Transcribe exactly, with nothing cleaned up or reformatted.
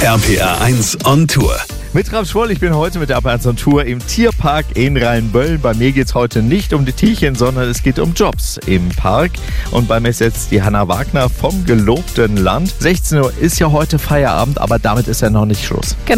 R P R eins on Tour. Mit Ralf Schwoll, ich bin heute mit der R P R eins on Tour im Tierpark in Rheinböllen. Bei mir geht es heute nicht um die Tierchen, sondern es geht um Jobs im Park. Und bei mir ist jetzt die Hanna Wagner vom gelobten Land. sechzehn Uhr ist ja heute Feierabend, aber damit ist ja noch nicht Schluss. Genau.